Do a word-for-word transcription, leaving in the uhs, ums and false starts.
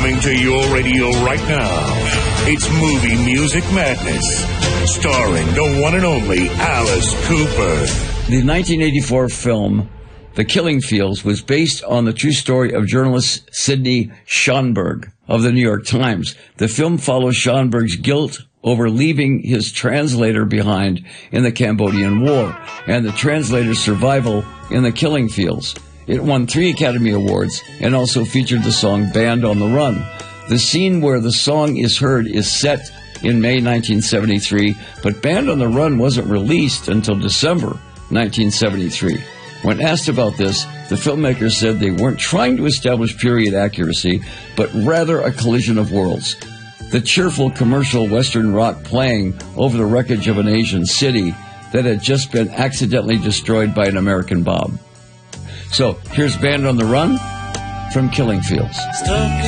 Coming to your radio right now, it's Movie Music Madness, starring the one and only Alice Cooper. The nineteen eighty-four film, The Killing Fields, was based on the true story of journalist Sidney Schonberg of the New York Times. The film follows Schonberg's guilt over leaving his translator behind in the Cambodian War and the translator's survival in the killing fields. It won three Academy Awards and also featured the song Band on the Run. The scene where the song is heard is set in May nineteen seventy-three, but Band on the Run wasn't released until December nineteen seventy-three. When asked about this, the filmmakers said they weren't trying to establish period accuracy, but rather a collision of worlds. The cheerful commercial Western rock playing over the wreckage of an Asian city that had just been accidentally destroyed by an American bomb. So, here's Band on the Run from Killing Fields.